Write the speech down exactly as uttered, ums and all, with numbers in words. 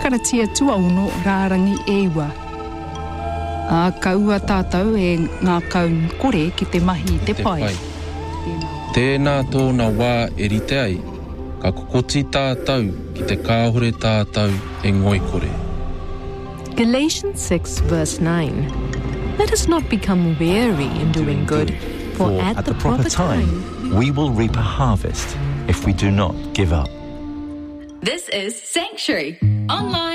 whakaratia tua uno rārangi ewa. A kaua tātou e ngā kaun kore ki te mahi te pai. Tēnā tōna wā e rite ai, ka kokoti tātou ki te kāhore tātou e ngoikore. Galatians six verse nine. Let us not become weary in doing good, for, for at, at the, the proper time, time we will reap a harvest if we do not give up. This is Sanctuary Online.